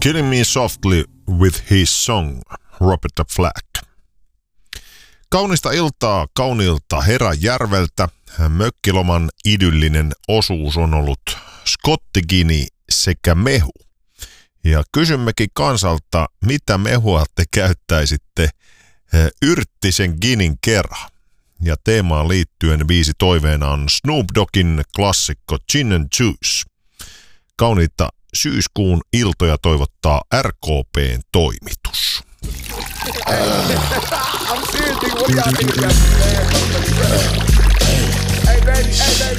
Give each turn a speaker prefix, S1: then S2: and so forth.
S1: Killing Me Softly with His Song, Robert Flack. Kaunista iltaa kauniilta Heräjärveltä. Mökkiloman idyllinen osuus on ollut skottigini sekä mehu. Ja kysymmekin kansalta, mitä mehua te käyttäisitte yrttisen ginin kerran. Ja teemaan liittyen biisi toiveena on Snoop Doggin klassikko Gin and Juice. Kauniita syyskuun iltoja toivottaa RKP:n toimitus. I'm serious, nigga. What do y'all think? Hey, baby. Hey, baby.